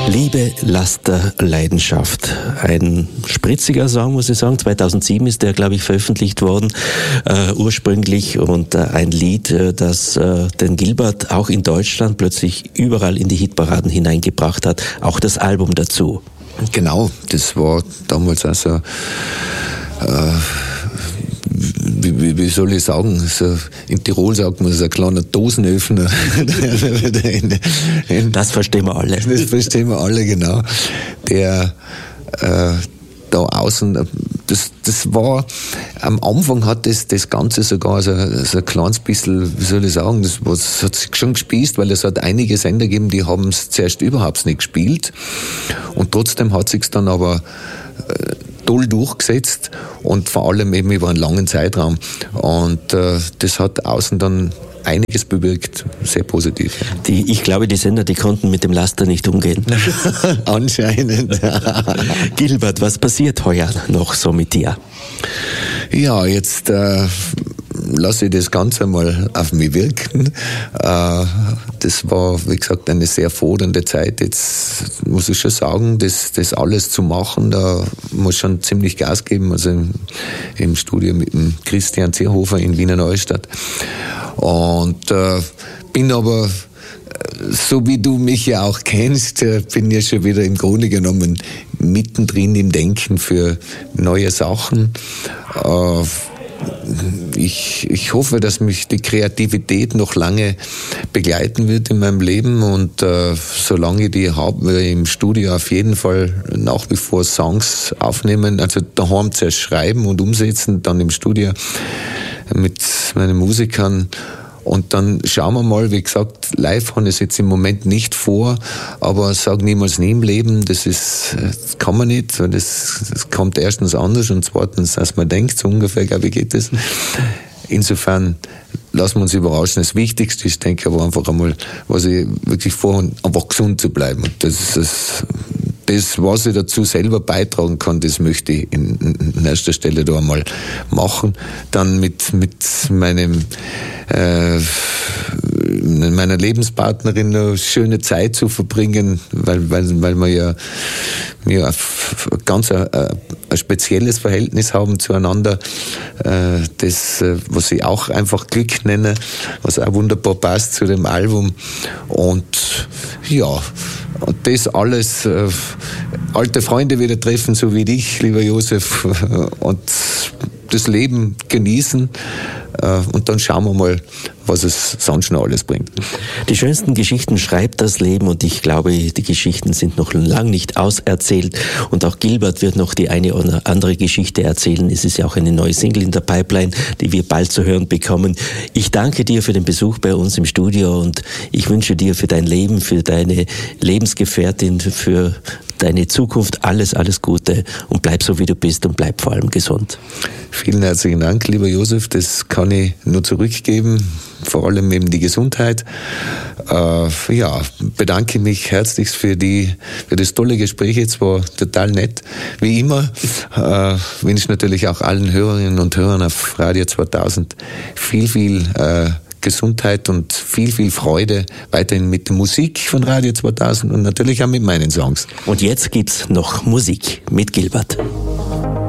Liebe, Laster, Leidenschaft. Ein spritziger Song, muss ich sagen. 2007 ist der, glaube ich, veröffentlicht worden, ursprünglich. Und ein Lied, das den Gilbert auch in Deutschland plötzlich überall in die Hitparaden hineingebracht hat. Auch das Album dazu. Genau, das war damals also wie soll ich sagen, so in Tirol sagt man, so ein kleiner Dosenöffner. Das verstehen wir alle. Das verstehen wir alle, genau. Der da außen, das war, am Anfang hat das Ganze sogar so ein kleines bisschen, wie soll ich sagen, das hat sich schon gespießt, weil es hat einige Sender gegeben, die haben es zuerst überhaupt nicht gespielt. Und trotzdem hat sich's dann aber toll durchgesetzt und vor allem eben über einen langen Zeitraum. Und das hat außen dann einiges bewirkt, sehr positiv. Ich glaube, die Sender, die konnten mit dem Laster nicht umgehen. Anscheinend. Gilbert, was passiert heuer noch so mit dir? Ja, jetzt lasse ich das Ganze mal auf mich wirken. Das war, wie gesagt, eine sehr fordernde Zeit. Jetzt muss ich schon sagen, das alles zu machen, da muss schon ziemlich Gas geben. Also im Studio mit dem Christian Zierhofer in Wiener Neustadt. Und bin aber, so wie du mich ja auch kennst, bin ja schon wieder im Grunde genommen mittendrin im Denken für neue Sachen. Ich hoffe, dass mich die Kreativität noch lange begleiten wird in meinem Leben und solange ich die habe, werde ich im Studio auf jeden Fall nach wie vor Songs aufnehmen, also daheim zuerst schreiben und umsetzen, dann im Studio mit meinen Musikern. Und dann schauen wir mal, wie gesagt, live habe ich es jetzt im Moment nicht vor, aber sag niemals nie im Leben, das kann man nicht, das kommt erstens anders und zweitens, als man denkt, so ungefähr, glaube ich, geht es. Insofern lassen wir uns überraschen. Das Wichtigste ist, denke ich, aber einfach einmal, was ich wirklich vorhabe, einfach gesund zu bleiben. Das was ich dazu selber beitragen kann, das möchte ich in erster Stelle da einmal machen. Dann mit meiner Lebenspartnerin eine schöne Zeit zu verbringen, weil wir ja ganz ein spezielles Verhältnis haben zueinander, das, was ich auch einfach Glück nenne, was auch wunderbar passt zu dem Album. Und ja, und das alles, alte Freunde wieder treffen, so wie dich, lieber Josef, und das Leben genießen. Und dann schauen wir mal, was es sonst noch alles bringt. Die schönsten Geschichten schreibt das Leben und ich glaube, die Geschichten sind noch lang nicht auserzählt und auch Gilbert wird noch die eine oder andere Geschichte erzählen. Es ist ja auch eine neue Single in der Pipeline, die wir bald zu hören bekommen. Ich danke dir für den Besuch bei uns im Studio und ich wünsche dir für dein Leben, für deine Lebensgefährtin, für deine Zukunft alles Gute und bleib so, wie du bist und bleib vor allem gesund. Vielen herzlichen Dank, lieber Josef. Das kann ich nur zurückgeben, vor allem eben die Gesundheit. Bedanke mich herzlichst für das tolle Gespräch. Jetzt war total nett, wie immer. Wünsche natürlich auch allen Hörerinnen und Hörern auf Radio 2000 viel Gesundheit und viel Freude weiterhin mit der Musik von Radio 2000 und natürlich auch mit meinen Songs. Und jetzt gibt's noch Musik mit Gilbert.